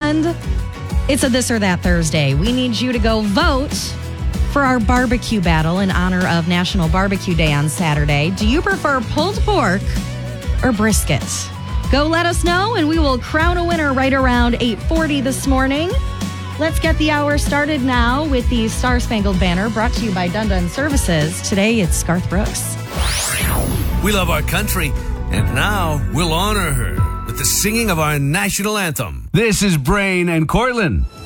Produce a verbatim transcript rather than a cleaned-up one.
And it's a This or That Thursday. We need you to go vote for our barbecue battle in honor of National Barbecue Day on Saturday. Do you prefer pulled pork or brisket? Go let us know, and we will crown a winner right around eight forty this morning. Let's get the hour started now with the Star Spangled Banner, brought to you by Dun Dun Services. Today, it's Garth Brooks. We love our country, and now we'll honor her with the singing of our national anthem. This is Brain and Cortland.